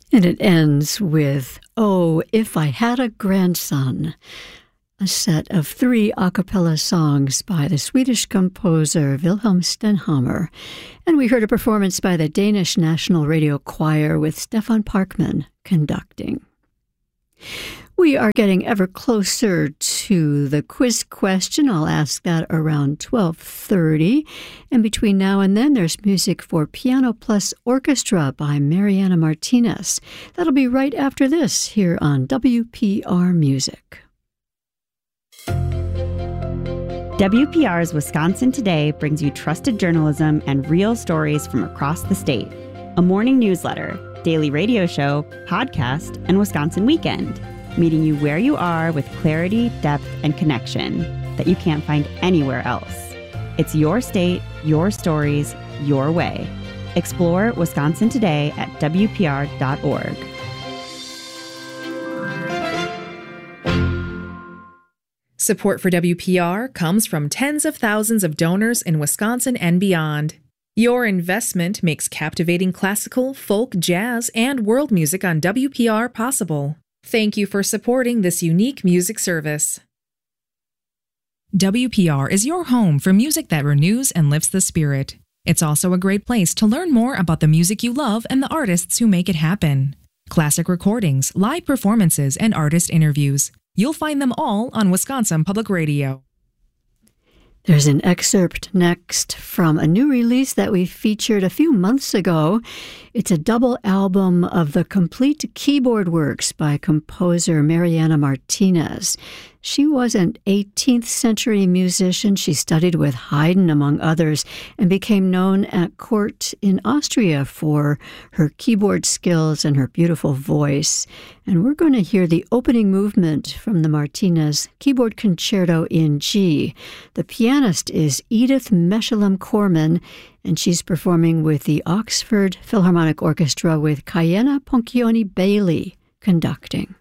And it ends with, "Oh, If I Had a Grandson," a set of 3 a cappella songs by the Swedish composer Wilhelm Stenhammar. And we heard a performance by the Danish National Radio Choir with Stefan Parkman conducting. We are getting ever closer to the quiz question. I'll ask that around 12:30. And between now and then, there's music for Piano Plus Orchestra by Mariana Martinez. That'll be right after this here on WPR Music. WPR's Wisconsin Today brings you trusted journalism and real stories from across the state. A morning newsletter, daily radio show, podcast, and Wisconsin Weekend, meeting you where you are with clarity, depth, and connection that you can't find anywhere else. It's your state, your stories, your way. Explore Wisconsin Today at WPR.org. Support for WPR comes from tens of thousands of donors in Wisconsin and beyond. Your investment makes captivating classical, folk, jazz, and world music on WPR possible. Thank you for supporting this unique music service. WPR is your home for music that renews and lifts the spirit. It's also a great place to learn more about the music you love and the artists who make it happen. Classic recordings, live performances, and artist interviews. You'll find them all on Wisconsin Public Radio. There's an excerpt next from a new release that we featured a few months ago. It's a double album of the complete keyboard works by composer Mariana Martinez. She was an 18th century musician. She studied with Haydn, among others, and became known at court in Austria for her keyboard skills and her beautiful voice. And we're going to hear the opening movement from the Martinez Keyboard Concerto in G. The pianist is Edith Mechelem-Corman, and she's performing with the Oxford Philharmonic Orchestra with Kayena Ponchioni Bailey conducting.